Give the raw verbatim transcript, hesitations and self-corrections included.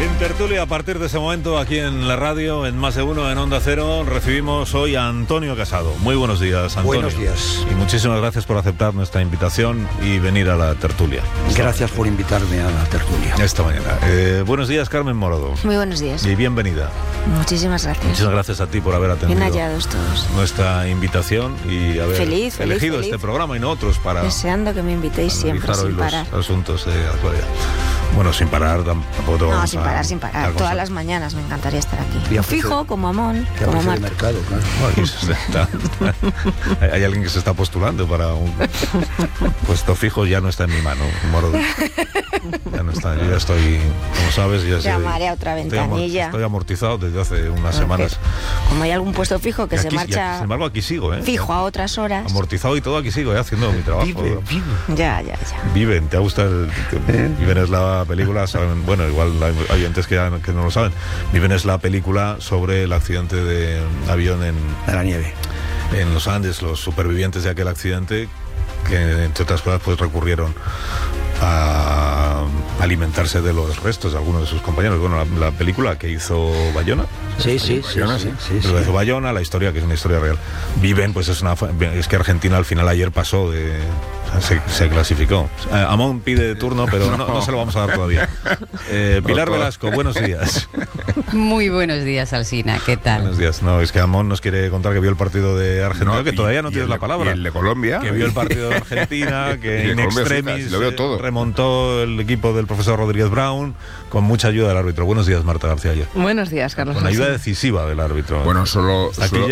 En tertulia, a partir de ese momento, aquí en la radio, en Más de Uno, en Onda Cero, recibimos hoy a Antonio Casado. Muy buenos días, Antonio. Buenos días. Y muchísimas gracias por aceptar nuestra invitación y venir a la tertulia. Gracias por invitarme a la tertulia. Esta mañana. Eh, buenos días, Carmen Morodo. Muy buenos días. Y bienvenida. Muchísimas gracias. Muchísimas gracias a ti por haber atendido Bien hallados todos. nuestra invitación y haber Feliz, feliz, elegido feliz. este programa y no otros para Deseando que me invitéis siempre, analizar hoy sin parar. los asuntos de actualidad. Bueno, sin parar, tampoco te No, vamos sin a parar, sin parar. dar Todas consejos. las mañanas me encantaría estar aquí. Y a O fijo, precio- como Amón, Que como abre el Marta. mercado, claro. Bueno, aquí se está- hay, hay alguien que se está postulando para un puesto fijo, ya no está en mi mano, Morodo. Ya no está, yo ya estoy, como sabes, ya sé- Llamaré a otra estoy amor- ventanilla. Estoy amortizado desde hace unas Porque semanas. Como hay algún puesto fijo que Y se aquí- y aquí, marcha sin embargo, aquí sigo, ¿eh? fijo a otras horas. Amortizado y todo, aquí sigo, ¿eh? Haciendo mi trabajo. Vive, vive. Ya, ya, ya. Viven, ¿te gusta el, ¿Eh? Viven es la película, saben, bueno, igual hay hay oyentes que, ya- que no lo saben. Viven es la película sobre el accidente de avión en, A la nieve. en los Andes, los supervivientes de aquel accidente, que entre otras cosas pues recurrieron a alimentarse de los restos de algunos de sus compañeros. Bueno, la, la película que hizo Bayona. Sí, sí, sí, Bayona, sí, sí, sí. Lo que hizo Bayona, la historia, que es una historia real. Viven, pues es una... Es que Argentina al final ayer pasó de... Se, se clasificó. Eh, Amón pide turno, pero no, no se lo vamos a dar todavía. Eh, Pilar Velasco, buenos días. Muy buenos días, Alsina, ¿qué tal? Buenos días. No, es que Amón nos quiere contar que vio el partido de Argentina, No, que y- todavía no y tienes el la de- palabra. y el de Colombia. Que vio el partido de Argentina, Y que de en Colombia, extremis sí, lo veo eh, todo. remontó el equipo del profesor Rodríguez Brown con mucha ayuda del árbitro. Buenos días, Marta García. Ayer. Buenos días, Carlos. Con ayuda Alsina. decisiva del árbitro. Bueno, solo, Aquí solo,